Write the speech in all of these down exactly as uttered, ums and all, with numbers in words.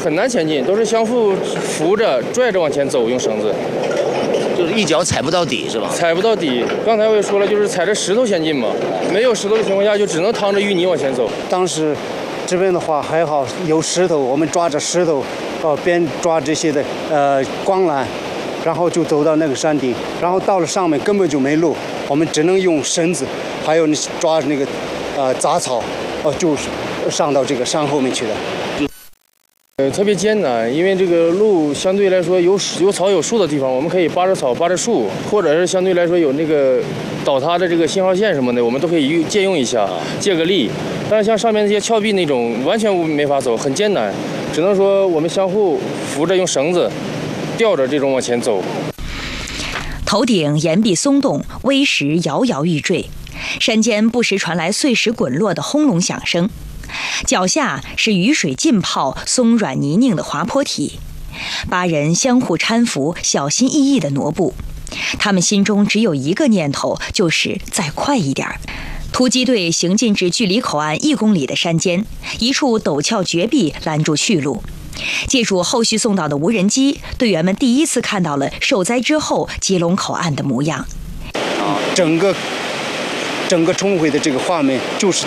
很难前进，都是相互扶着、拽着往前走，用绳子。 就是一脚踩不到底是吧？ 踩不到底。刚才我也说了，就是踩着石头前进嘛，没有石头的情况下，就只能趟着淤泥往前走。 当时这边的话还好有石头，我们抓着石头，呃，边抓这些的呃光缆，然后就走到那个山顶，然后到了上面根本就没路，我们只能用绳子，还有抓那个呃杂草，呃，就上到这个山后面去的。 呃，特别艰难，因为这个路相对来说有有草有树的地方，我们可以扒着草扒着树，或者是相对来说有那个倒塌的这个信号线什么的，我们都可以借用一下，借个力。但是像上面那些峭壁那种，完全没法走，很艰难，只能说我们相互扶着，用绳子吊着这种往前走。 头顶岩壁松动，危石摇摇欲坠，山间不时传来碎石滚落的轰隆响声。脚下是雨水浸泡、松软泥泞的滑坡体，八人相互搀扶，小心翼翼地挪步。他们心中只有一个念头，就是再快一点。突击队行进至距离口岸一公里的山间，一处陡峭绝壁拦住去路。借助后续送到的无人机，队员们第一次看到了受灾之后基隆口岸的模样。 啊，整个整个冲毁的这个画面就是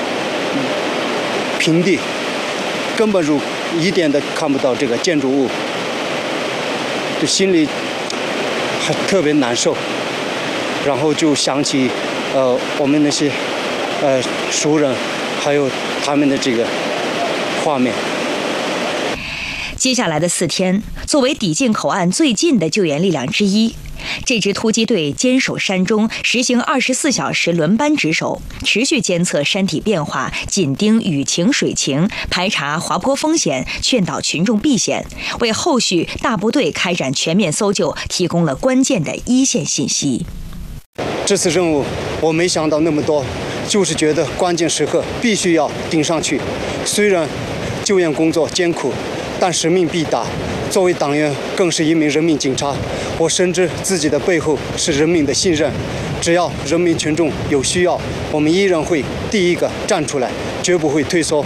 平地，根本就一点都看不到这个建筑物，就心里还特别难受。然后就想起，呃，我们那些呃熟人，还有他们的这个画面。 接下来的四天，作为抵近口岸最近的救援力量之一，这支突击队坚守山中，实行二十四小时轮班值守，持续监测山体变化，紧盯雨情水情，排查滑坡风险，劝导群众避险，为后续大部队开展全面搜救提供了关键的一线信息。 这次任务我没想到那么多，就是觉得关键时刻必须要顶上去。虽然救援工作艰苦，但使命必达。作为党员，更是一名人民警察。我深知自己的背后是人民的信任，只要人民群众有需要，我们依然会第一个站出来，绝不会退缩。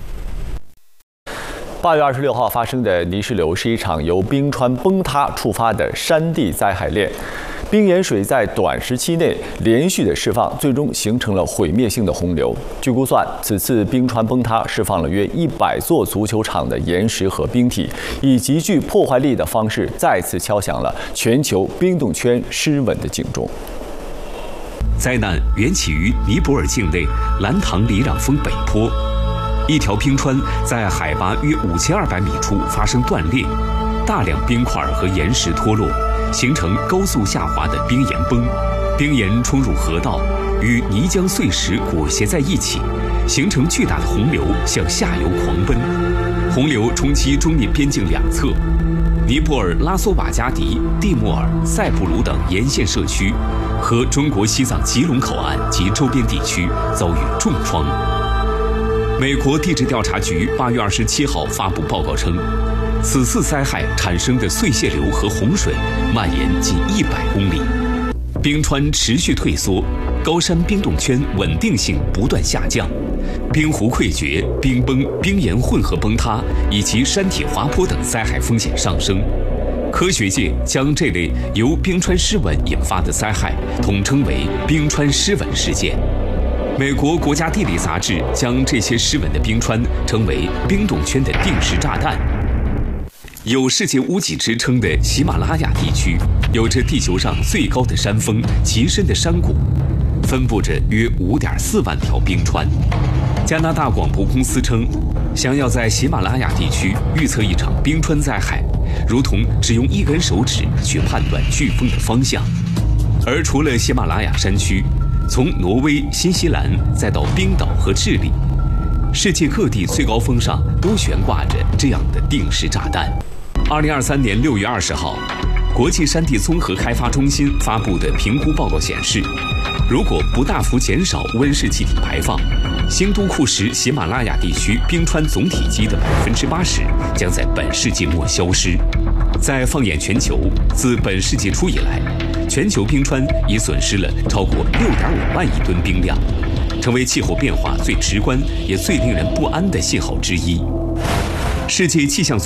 八月二十六号发生的泥石流是一场由冰川崩塌触发的山地灾害链。冰盐水在短时期内连续的释放，最终形成了毁灭性的洪流。据估算，此次冰川崩塌释放了约一百座足球场的岩石和冰体，以极具破坏力的方式再次敲响了全球冰冻圈失稳的警钟。 灾难缘起于尼泊尔境内兰唐里壤峰北坡，一条冰川在海拔约五千二百米处发生断裂，大量冰块和岩石脱落，形成高速下滑的冰岩崩，冰岩冲入河道，与泥浆碎石裹挟在一起，形成巨大的洪流向下游狂奔。洪流冲击中印边境两侧，尼泊尔拉索瓦加迪、蒂莫尔、塞浦鲁等沿线社区和中国西藏吉隆口岸及周边地区遭遇重创。美国地质调查局八月二十七号发布报告称，此次灾害产生的碎屑流和洪水蔓延近一百公里，冰川持续退缩，高山冰冻圈稳定性不断下降，冰湖溃决、冰崩、冰岩混合崩塌以及山体滑坡等灾害风险上升。科学界将这类由冰川失稳引发的灾害统称为冰川失稳事件。美国国家地理杂志将这些失稳的冰川称为冰冻圈的定时炸弹。有世界屋脊之称的喜马拉雅地区，有着地球上最高的山峰、极深的山谷，分布着约 五点四万条冰川。加拿大广播公司称，想要在喜马拉雅地区预测一场冰川灾害，如同只用一根手指去判断飓风的方向。而除了喜马拉雅山区，从挪威、新西兰再到冰岛和智利，世界各地最高峰上都悬挂着这样的定时炸弹。二零二三年六月二十号，国际山地综合开发中心发布的评估报告显示，如果不大幅减少温室气体排放，新都库什喜马拉雅地区冰川总体积的百分之八十将在本世纪末消失。再放眼全球，自本世纪初以来，全球冰川已损失了超过六点五万亿吨冰量，成为气候变化最直观也最令人不安的信号之一。世界气象